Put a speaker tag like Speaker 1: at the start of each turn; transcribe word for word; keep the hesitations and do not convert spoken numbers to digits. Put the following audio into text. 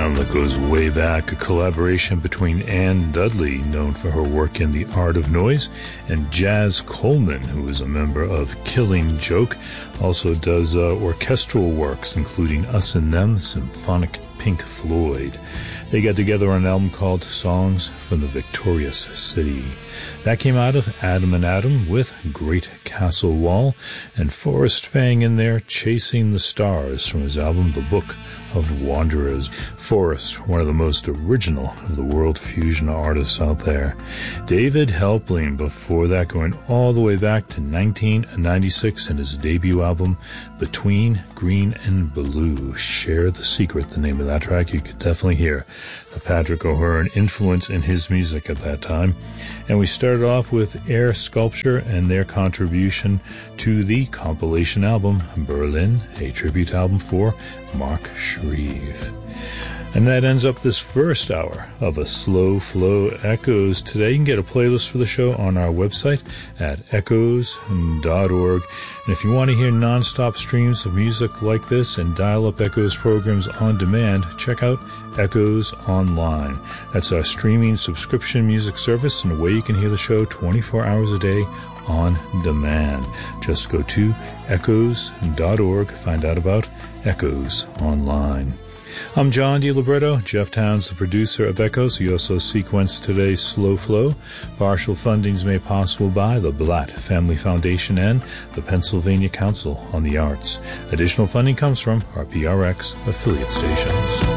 Speaker 1: sound that goes way back, a collaboration between Ann Dudley, known for her work in The Art of Noise, and Jazz Coleman, who is a member of Killing Joke, also does uh, orchestral works, including Us and Them, symphonic Pink Floyd. They got together on an album called Songs from the Victorious City. That came out of Adam and Adam with Great Castle Wall, and Forrest Fang in there, Chasing the Stars, from his album The Book of Wanderers. Forrest, one of the most original of the world fusion artists out there. David Helpling, before that, going all the way back to nineteen ninety-six and his debut album Between Green and Blue. Share the Secret, the name of that track. You could definitely hear the Patrick O'Hearn influence in his music at that time. And we started off with Air Sculpture and their contribution to the compilation album Berlin, a tribute album for Mark Shreve. And that ends up this first hour of A Slow Flow Echoes. Today you can get a playlist for the show on our website at echoes dot org. And if you want to hear non-stop streams of music like this and dial-up Echoes programs on demand, check out Echoes Online. That's our streaming subscription music service and a way you can hear the show twenty-four hours a day on demand. Just go to echoes dot org, find out about Echoes Online. I'm John DiLibretto. Jeff Towns, the producer of Echoes. He also sequenced today's Slow Flow. Partial fundings made possible by the Blatt Family Foundation and the Pennsylvania Council on the Arts. Additional funding comes from our P R X affiliate stations.